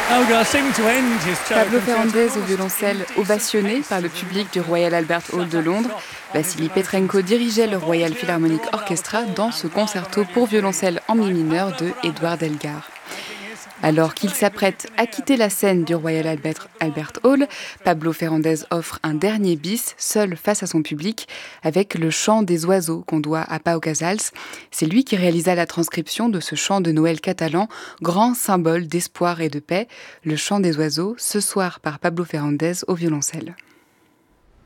Pablo Fernández au violoncelle, ovationné par le public du Royal Albert Hall de Londres. Vassili Petrenko dirigeait le Royal Philharmonic Orchestra dans ce concerto pour violoncelle en mi mineur de Edward Elgar. Alors qu'il s'apprête à quitter la scène du Royal Albert Hall, Pablo Fernández offre un dernier bis, seul face à son public, avec le chant des oiseaux qu'on doit à Pau Casals. C'est lui qui réalisa la transcription de ce chant de Noël catalan, grand symbole d'espoir et de paix, le chant des oiseaux, ce soir par Pablo Fernández au violoncelle.